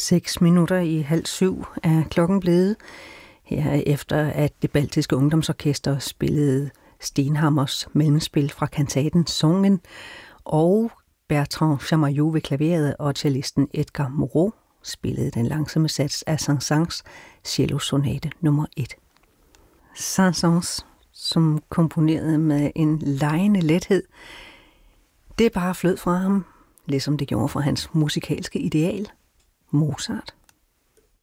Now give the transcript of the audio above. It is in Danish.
6:06 er klokken blevet. Her efter at det baltiske ungdomsorkester spillede Stenhammers mellemspil fra kantaten Songen, og Bertrand Chamayou ved klaveret og cellisten Edgar Moreau spillede den langsomme sats af Saint-Saëns Cello-sonate nummer 1. Saint-Saëns, som komponerede med en legende lethed, det bare flød fra ham, ligesom det gjorde fra hans musikalske ideal, Mozart.